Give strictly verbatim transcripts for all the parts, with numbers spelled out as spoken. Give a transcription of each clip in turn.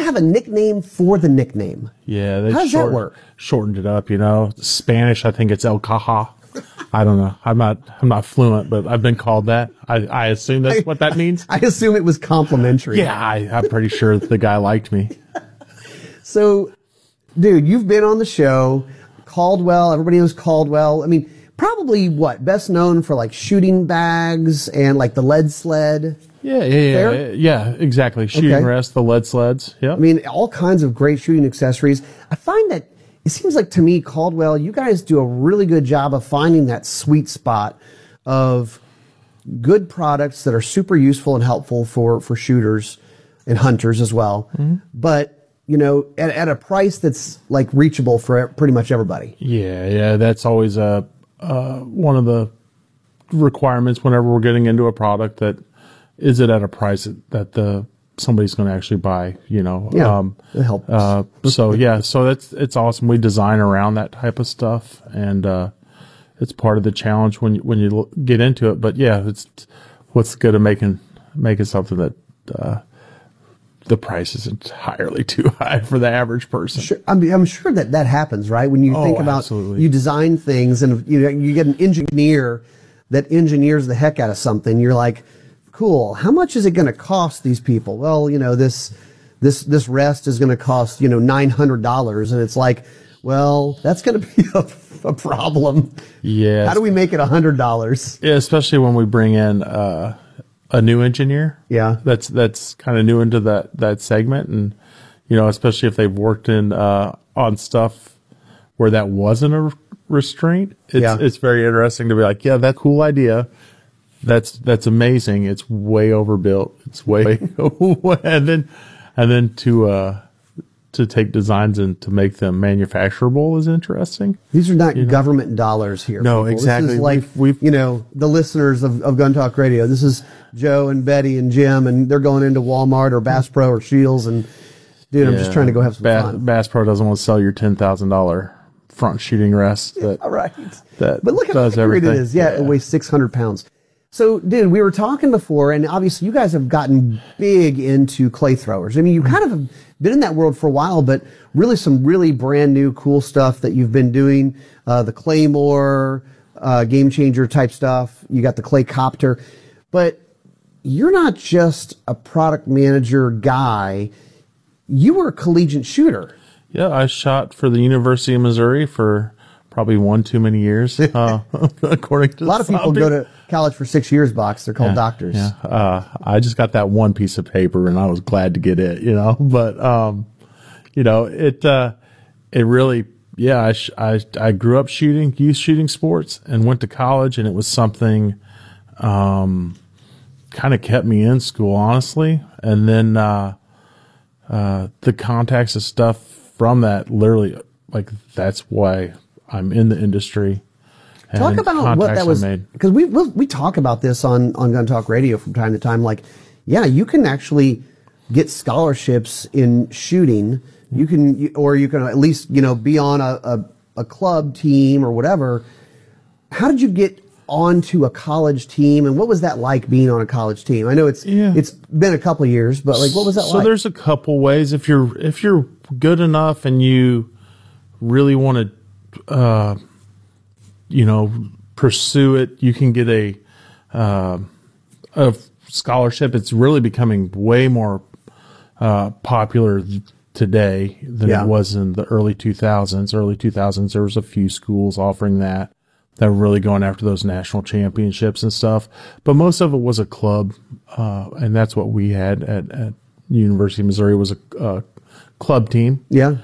have a nickname for the nickname. Yeah. They How does short, that work? Shortened it up, you know. Spanish, I think it's El Caja. I don't know. I'm not. I'm not fluent, but I've been called that. I, I assume that's I, what that means. I assume it was complimentary. Yeah, I, I'm pretty sure the guy liked me. So, dude, you've been on the show. Caldwell. Everybody knows Caldwell. I mean, probably what best known for like shooting bags and like the lead sled. Yeah, yeah, yeah, Fair? yeah. Exactly. Shooting Okay. rest, the lead sleds. Yeah. I mean, all kinds of great shooting accessories. I find that it seems like to me, Caldwell, you guys do a really good job of finding that sweet spot of good products that are super useful and helpful for, for shooters and hunters as well. Mm-hmm. But, you know, at, at a price that's like reachable for pretty much everybody. Yeah, yeah. That's always a, uh, one of the requirements whenever we're getting into a product, that is it at a price that, that the somebody's going to actually buy, you know. Yeah, um, it helps. Uh, so yeah, so that's it's awesome. We design around that type of stuff, and uh, it's part of the challenge when you, when you get into it. But yeah, it's what's good at making making something that uh, the price is entirely too high for the average person. Sure, I'm, I'm sure that that happens, right? When you Oh, think about absolutely. you design things, and you know, you get an engineer that engineers the heck out of something. You're like, cool. How much is it going to cost these people? Well, you know, this this this rest is going to cost, you know, nine hundred dollars, and it's like, well, that's going to be a, a problem. Yeah. How do we make it a hundred dollars? Yeah, especially when we bring in uh, a new engineer. Yeah. that's that's kind of new into that that segment, and you know, especially if they've worked in uh, on stuff where that wasn't a restraint. It's Yeah. it's very interesting to be like, yeah, that's a cool idea. That's that's amazing. It's way overbuilt. It's way and then and then to uh, to take designs and to make them manufacturable is interesting. These are not You know? government dollars here. No, people. exactly. This is like, We've- we've- you know, the listeners of, of Gun Talk Radio. This is Joe and Betty and Jim, and they're going into Walmart or Bass Pro or Shields, and dude, I'm just Yeah. trying to go have some Ba- fun. Bass Pro doesn't want to sell your ten thousand dollar front shooting rest. That, All right. that But look how does accurate it everything. is. Yeah, it weighs six hundred pounds. So, dude, we were talking before, and obviously you guys have gotten big into clay throwers. I mean, you kind of have been in that world for a while, but really some really brand new cool stuff that you've been doing. Uh, the Claymore, uh, game changer type stuff. You got the Clay Copter. But you're not just a product manager guy. You were a collegiate shooter. Yeah, I shot for the University of Missouri for probably one too many years, uh, according to A lot of people go to college for six years, Box. They're called yeah, doctors. Yeah, uh, I just got that one piece of paper, and I was glad to get it. You know, but um, you know, it uh, it really, yeah. I, sh- I I grew up shooting, youth shooting sports, and went to college, and it was something um, kind of kept me in school, honestly. And then uh, uh, the contacts and stuff from that, literally, like that's why I'm in the industry. Talk about what that was, because we we'll, we talk about this on, on Gun Talk Radio from time to time. Like, yeah, you can actually get scholarships in shooting. You can, or you can at least, you know, be on a, a, a club team or whatever. How did you get onto a college team, and what was that like being on a college team? I know it's Yeah. it's been a couple of years, but like, what was that so like? there's a couple ways. If you're if you're good enough and you really want to, uh, you know, pursue it, you can get a uh, a scholarship. It's really becoming way more uh, popular today than Yeah. it was in the early two thousands. Early two thousands, there was a few schools offering that that were really going after those national championships and stuff. But most of it was a club, uh, and that's what we had at, at University of Missouri was a, a club team. yeah,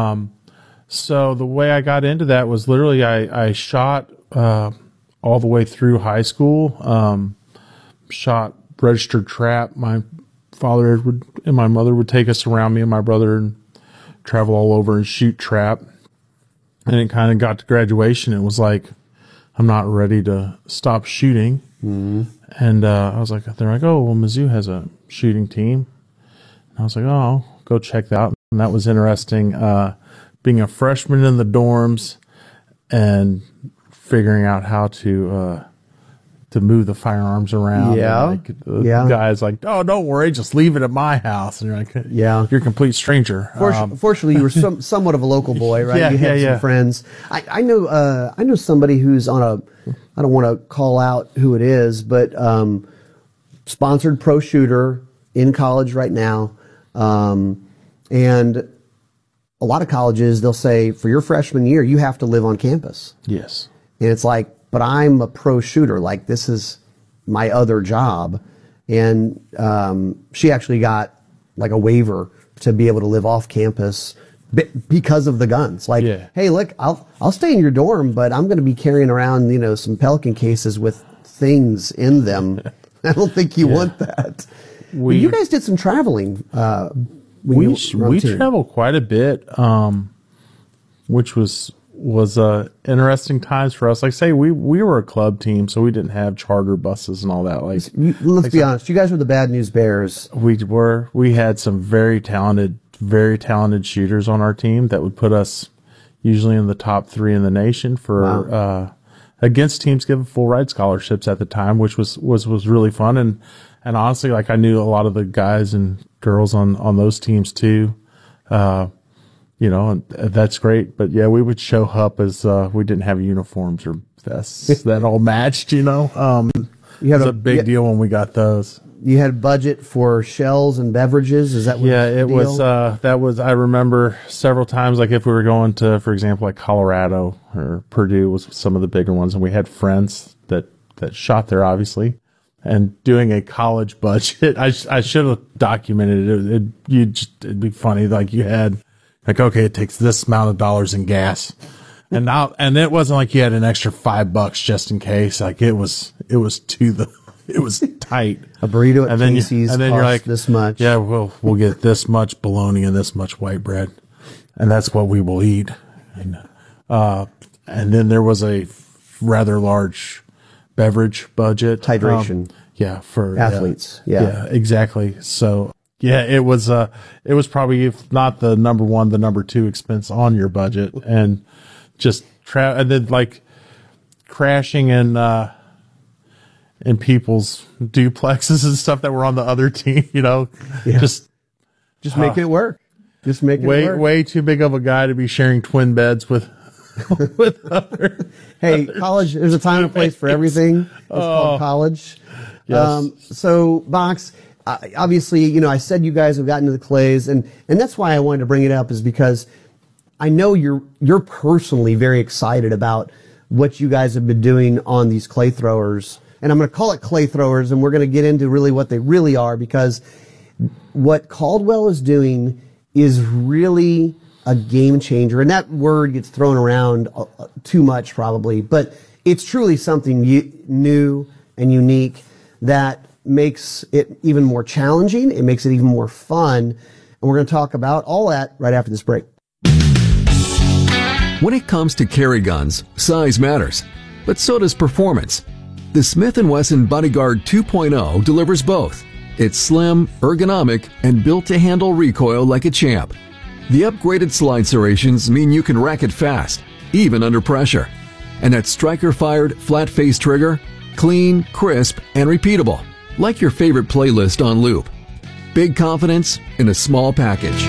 So the way I got into that was literally I, I shot uh, all the way through high school, um, shot registered trap. My father would, and my mother would take us around, me and my brother, and travel all over and shoot trap. And it kind of got to graduation. It was like, I'm not ready to stop shooting. Mm-hmm. And uh, I was like, they're like, oh, well, Mizzou has a shooting team. And I was like, oh, I'll go check that out. And that was interesting. Uh, being a freshman in the dorms and figuring out how to uh, to move the firearms around. Yeah. And like, the Yeah. guy's like, oh, don't worry, just leave it at my house. And you're like, Yeah. you're a complete stranger. For, Um, fortunately, you were some, somewhat of a local boy, right? Yeah, you had yeah, some yeah. friends. I, I know. Uh, I know somebody who's on a. I don't want to call out who it is, but um, sponsored pro shooter in college right now, um, and a lot of colleges they'll say for your freshman year you have to live on campus, yes. and it's like, but I'm a pro shooter. Like this is my other job, and um, she actually got like a waiver to be able to live off campus because of the guns. Like, yeah. hey, look, I'll I'll stay in your dorm, but I'm going to be carrying around, you know, some Pelican cases with things in them. I don't think you Yeah. want that. We, you guys did some traveling. Uh, when we you were on we team. traveled quite a bit, um, which was was uh, interesting times for us. Like, say we we were a club team, so we didn't have charter buses and all that. Like, You, let's like be so, honest, you guys were the Bad News Bears. we were we had some very talented, very talented shooters on our team that would put us usually in the top three in the nation for Wow. uh, against teams giving full ride scholarships at the time, which was was was really fun. And and honestly, like I knew a lot of the guys and girls on on those teams too. Uh, you know, and that's great. But yeah, we would show up as uh, we didn't have uniforms or vests that all matched. You know, um, You it was had a big you, deal when we got those. You had a budget for shells and beverages. Is that what Yeah, the it deal? was, uh, that was, I remember several times, like if we were going to, for example, like Colorado or Purdue was some of the bigger ones. And we had friends that, that shot there, obviously, and doing a college budget. I, sh- I should have documented it. It, you just, it'd be funny. Like you had like, okay, it takes this amount of dollars in gas. And now, and it wasn't like you had an extra five bucks just in case. Like it was, it was to the, it was tight. A burrito at and then Casey's you, and then costs you're like, this much. Yeah, we'll we'll get this much bologna and this much white bread, and that's what we will eat. And, uh, and then there was a rather large beverage budget, Hydration. Um, yeah, for Athletes. Yeah, Yeah. yeah, exactly. So yeah, it was uh, it was probably if not the number one, the number two expense on your budget, and just tra- and then like crashing in. Uh, in people's duplexes and stuff that were on the other team, you know, Yeah. just Just making it work. Just making way, it work. way too big of a guy to be sharing twin beds with, with other. Hey, college, there's a time and a place for everything. It's called college. Yes. Um, so, Box, uh, obviously, you know, I said you guys have gotten to the clays, and, and that's why I wanted to bring it up, is because I know you're you're personally very excited about what you guys have been doing on these clay throwers. And I'm going to call it clay throwers, and we're going to get into really what they really are, because what Caldwell is doing is really a game changer. And that word gets thrown around uh, too much probably, but it's truly something u- new and unique that makes it even more challenging. It makes it even more fun. And we're going to talk about all that right after this break. When it comes to carry guns, size matters, but so does performance. The Smith and Wesson Bodyguard two point oh delivers both. It's slim, ergonomic, and built to handle recoil like a champ. The upgraded slide serrations mean you can rack it fast, even under pressure. And that striker-fired, flat-face trigger? Clean, crisp, and repeatable, like your favorite playlist on loop. Big confidence in a small package.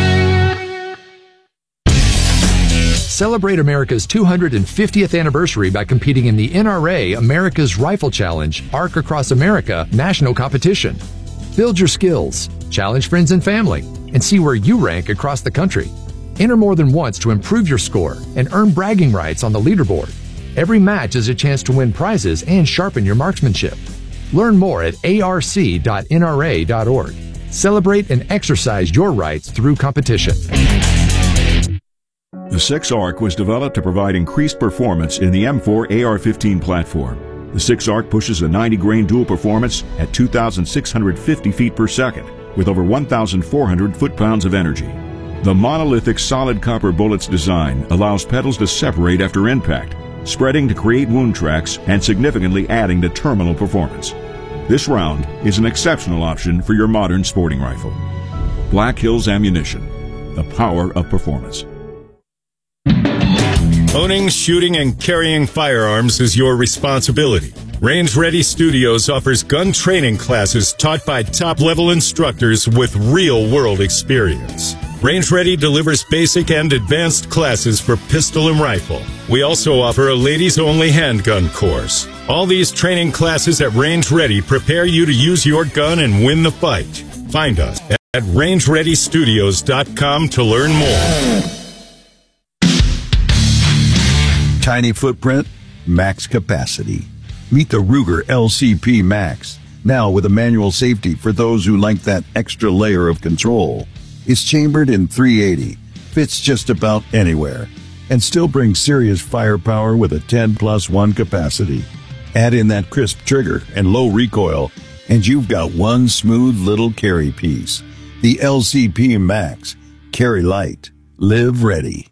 Celebrate America's two hundred fiftieth anniversary by competing in the N R A America's Rifle Challenge Arc Across America national competition. Build your skills, challenge friends and family, and see where you rank across the country. Enter more than once to improve your score and earn bragging rights on the leaderboard. Every match is a chance to win prizes and sharpen your marksmanship. Learn more at A R C dot N R A dot org. Celebrate and exercise your rights through competition. The six ARC was developed to provide increased performance in the M four A R fifteen platform. The six ARC pushes a ninety grain dual performance at two thousand six hundred fifty feet per second with over one thousand four hundred foot-pounds of energy. The monolithic solid copper bullet's design allows petals to separate after impact, spreading to create wound tracks and significantly adding to terminal performance. This round is an exceptional option for your modern sporting rifle. Black Hills Ammunition, the power of performance. Owning, shooting, and carrying firearms is your responsibility. Range Ready Studios offers gun training classes taught by top-level instructors with real-world experience. Range Ready delivers basic and advanced classes for pistol and rifle. We also offer a ladies-only handgun course. All these training classes at Range Ready prepare you to use your gun and win the fight. Find us at range ready studios dot com to learn more. Tiny footprint, max capacity. Meet the Ruger L C P Max, now with a manual safety for those who like that extra layer of control. It's chambered in three eighty, fits just about anywhere, and still brings serious firepower with a ten plus one capacity. Add in that crisp trigger and low recoil, and you've got one smooth little carry piece. The L C P Max. Carry light. Live ready.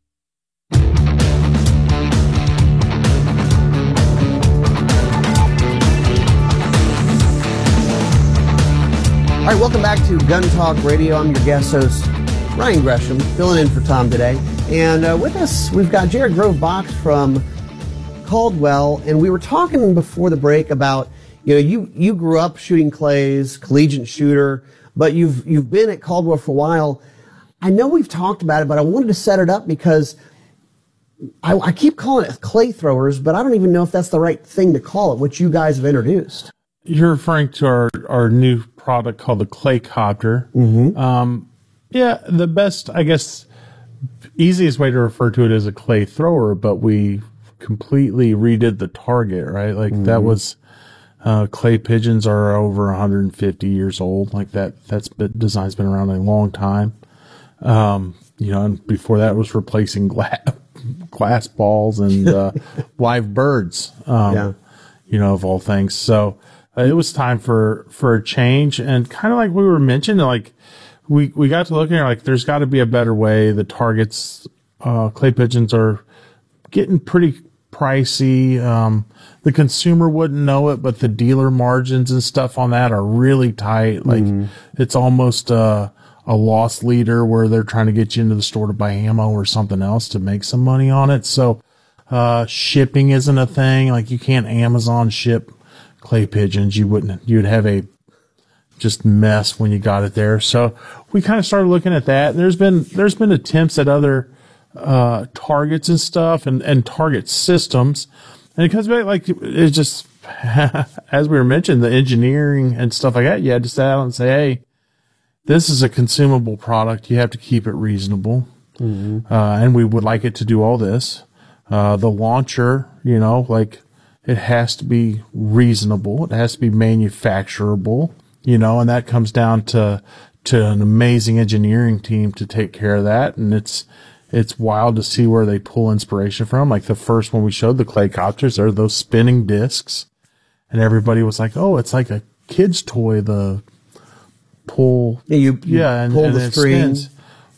All right, welcome back to Gun Talk Radio. I'm your guest host, Ryan Gresham, filling in for Tom today. And uh, with us, we've got Jared Grove Box from Caldwell. And we were talking before the break about, you know, you, you grew up shooting clays, collegiate shooter, but you've you've been at Caldwell for a while. I know we've talked about it, but I wanted to set it up because I, I keep calling it clay throwers, but I don't even know if that's the right thing to call it, which you guys have introduced. You're referring to our, our new product called the Clay Copter. Mm-hmm. Um, yeah, the best, I guess, easiest way to refer to it is a clay thrower, but we completely redid the target, right? Like mm-hmm. that was, uh, clay pigeons are over one hundred fifty years old. Like that, that's been, design's been around a long time. Um, you know, and before that was replacing glass, glass balls and, uh, live birds, um, yeah. you know, of all things. So, Uh, it was time for, for a change, and kind of like we were mentioning, like we, we got to looking at like there's got to be a better way. The targets, uh, clay pigeons are getting pretty pricey. Um, the consumer wouldn't know it, but the dealer margins and stuff on that are really tight. Like mm-hmm. it's almost a, a loss leader where they're trying to get you into the store to buy ammo or something else to make some money on it. So, uh, shipping isn't a thing. Like you can't Amazon ship clay pigeons. You wouldn't, you'd have a just mess when you got it there. So we kind of started looking at that. There's been, there's been attempts at other, uh, targets and stuff and, and target systems. And it comes back like, it's just, as we were mentioning, the engineering and stuff like that, you had to sit out and say, hey, this is a consumable product. You have to keep it reasonable. Mm-hmm. Uh, and we would like it to do all this. Uh, the launcher, you know, like, it has to be reasonable. It has to be manufacturable, you know, and that comes down to, to an amazing engineering team to take care of that. And it's, it's wild to see where they pull inspiration from. Like the first one we showed, the clay copters, are those spinning discs. And everybody was like, oh, it's like a kid's toy, the pull. Yeah, you, you yeah, and, pull and the it string. Spins.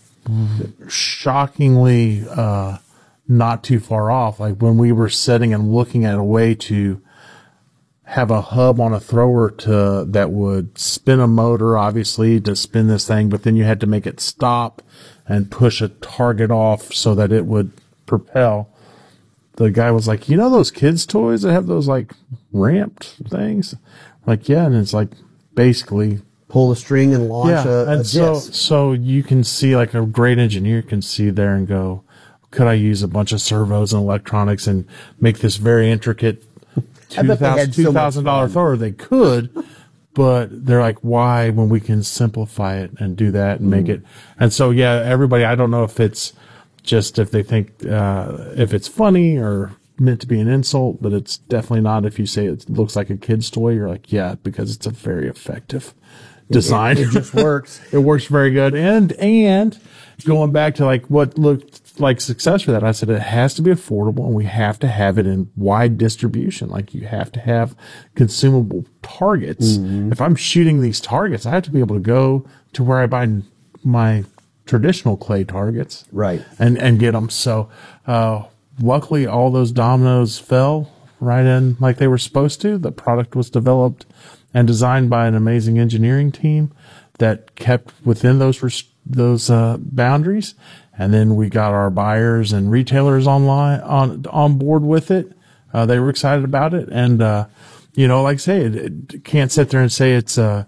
Shockingly, uh, not too far off. Like when we were setting and looking at a way to have a hub on a thrower to that would spin a motor, obviously, to spin this thing, but then you had to make it stop and push a target off so that it would propel. The guy was like, you know those kids' toys that have those like ramped things? Like, yeah, and it's like basically pull the string and launch yeah, a, a and disc. so so you can see, like, a great engineer can see there and go, could I use a bunch of servos and electronics and make this very intricate two thousand dollars thrower? They could, but they're like, why when we can simplify it and do that and mm. make it? And so, yeah, everybody, I don't know if it's just if they think, uh, if it's funny or meant to be an insult, but it's definitely not. If you say it looks like a kid's toy, you're like, yeah, because it's a very effective design. It, it just works. It works very good. And, and going back to like what looked like success for that, I said it has to be affordable and we have to have it in wide distribution. Like you have to have consumable targets. Mm-hmm. If I'm shooting these targets, I have to be able to go to where I buy my traditional clay targets. Right. And, and get them. So, uh, luckily all those dominoes fell right in like they were supposed to. The product was developed and designed by an amazing engineering team that kept within those, those, uh, boundaries. And then we got our buyers and retailers online on, on board with it. Uh, they were excited about it. And, uh, you know, like I say, it, it can't sit there and say it's a,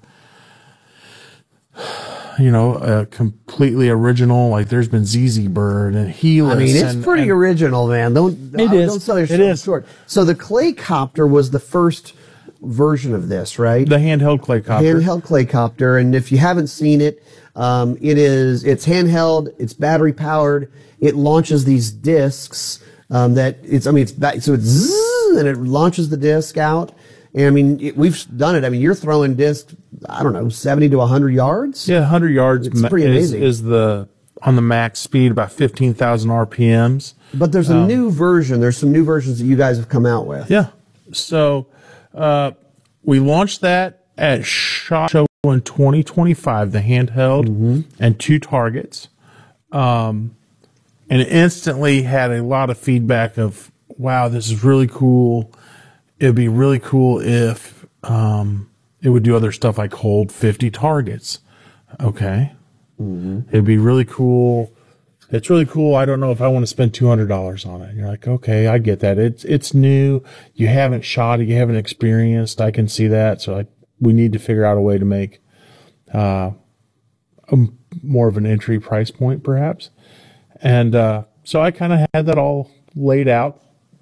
you know, a completely original. Like there's been Z Z Bird and Helix. I mean, it's and, pretty and, original, man. Don't It don't is. sell yourself It is. short. So the Claycopter was the first version of this, right? The handheld Claycopter. Handheld Claycopter, and if you haven't seen it, um, it is it's handheld, it's battery powered, it launches these discs um, that it's I mean it's back, so it's zzz, and it launches the disc out. And I mean, it, we've done it. I mean, you're throwing discs, I don't know, seventy to one hundred yards. Yeah, one hundred yards It's pretty is, amazing. is the on the max speed, about fifteen thousand R P Ms. But there's a Um, new version. There's some new versions that you guys have come out with. Yeah. So uh, we launched that at SHOT Show in twenty twenty-five, the handheld Mm-hmm. and two targets. Um, and it instantly had a lot of feedback of, wow, this is really cool. It'd be really cool if um, it would do other stuff like hold fifty targets. Okay. Mm-hmm. It'd be really cool. It's really cool. I don't know if I want to spend two hundred dollars on it. And you're like, okay, I get that. It's, it's new. You haven't shot it. You haven't experienced. I can see that. So like, we need to figure out a way to make, uh, a, more of an entry price point perhaps. And, uh, so I kind of had that all laid out,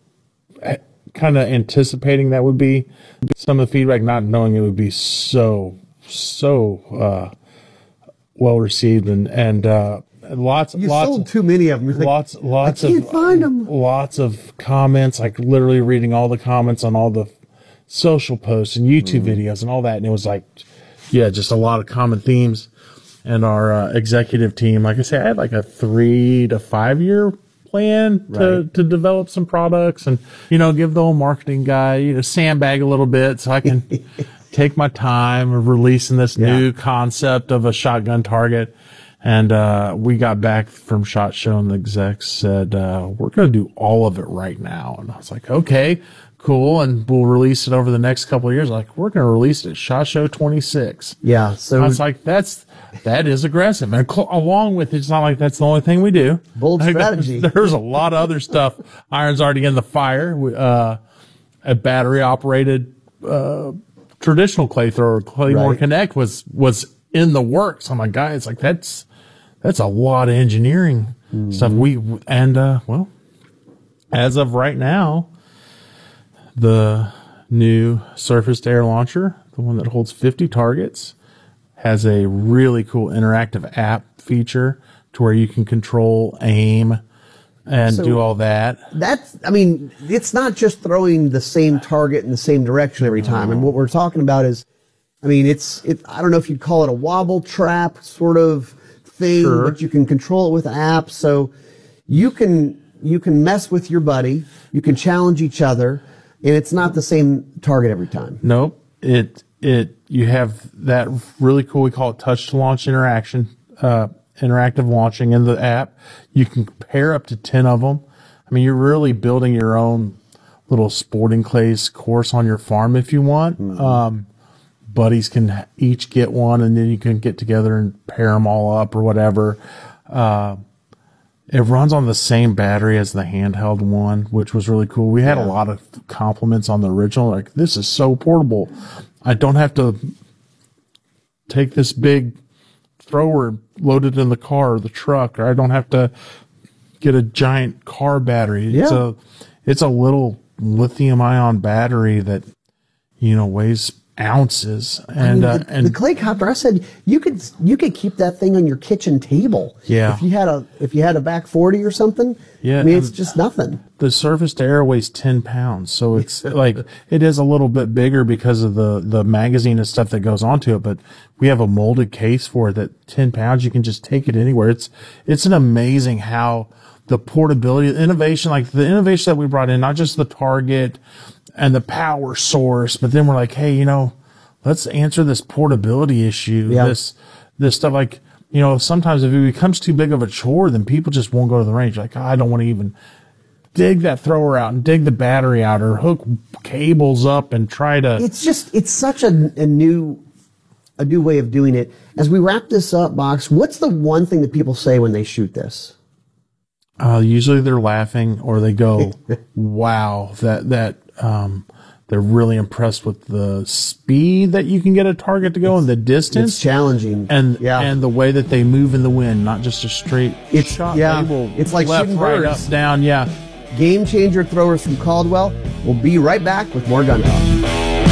kind of anticipating that would be some of the feedback, not knowing it would be so, so, uh, well received and, and, uh, lots, You lots, sold too many of them. You're like, lots, lots I can't of, find them. lots of comments, like literally reading all the comments on all the social posts and YouTube Mm-hmm. videos and all that. And it was like, yeah, just a lot of common themes. And our uh, executive team, like I said, I had like a three to five year plan to, Right. to develop some products and, you know, give the old marketing guy, you know, sandbag a little bit so I can take my time of releasing this Yeah. new concept of a shotgun target. And, uh, we got back from SHOT Show and the execs said, uh, we're going to do all of it right now. And I was like, okay, cool. And we'll release it over the next couple of years. Like, we're going to release it at SHOT Show twenty-six. Yeah. So I was like, that's, that is aggressive. And cl- along with it, it's not like that's the only thing we do. Bold Like, strategy. There's, there's a lot of other stuff. Iron's already in the fire. We, Uh, a battery operated, uh, traditional clay thrower, Claymore Right. Connect was, was in the works. I'm like, guys, like that's, that's a lot of engineering Mm-hmm. stuff. We, and, uh, well, as of right now, the new surface to air launcher, the one that holds fifty targets, has a really cool interactive app feature to where you can control aim and So- do all that. that's, I mean, it's not just throwing the same target in the same direction every time. And what we're talking about is, I mean, it's, it, I don't know if you'd call it a wobble trap sort of thing, Sure. but you can control it with an app. So you can, you can mess with your buddy, you can challenge each other, and it's not the same target every time. Nope. It, it, you have that really cool, we call it touch to launch interaction, uh, interactive launching in the app. You can pair up to ten of them. I mean, you're really building your own little sporting clays course on your farm if you want. Mm-hmm. Um, buddies can each get one and then you can get together and pair them all up or whatever. Uh, it runs on the same battery as the handheld one, which was really cool. We had a lot of compliments on the original. Like, this is so portable. I don't have to take this big thrower, load it in the car or the truck, or I don't have to get a giant car battery. It's Yeah. a, it's a little lithium ion battery that, you know, weighs ounces. And, I mean, uh, the, and the Claycopter, I said you could you could keep that thing on your kitchen table. Yeah. If you had a if you had a back forty or something. Yeah, I mean, it's and- just nothing. the surface to air weighs ten pounds. So it's like, it is a little bit bigger because of the, the magazine and stuff that goes onto it, but we have a molded case for it that ten pounds, you can just take it anywhere. It's, it's an amazing how the portability, the innovation, like the innovation that we brought in, not just the target and the power source, but then we're like, hey, you know, let's answer this portability issue. Yeah. This, this stuff, like, you know, sometimes if it becomes too big of a chore, then people just won't go to the range. Like, oh, I don't want to even dig that thrower out and dig the battery out or hook cables up and try to. It's just it's such a, a new a new way of doing it. As we wrap this up, Box, what's the one thing that people say when they shoot this? Uh, usually they're laughing or they go, wow, that, that, um, They're really impressed with the speed that you can get a target to go and the distance. It's challenging. And yeah. and the way that they move in the wind, not just a straight it's, shot. Yeah, they will it's like left, shooting right, birds. up, down. Yeah. Game changer throwers from Caldwell. We'll be right back with more Gun Talk.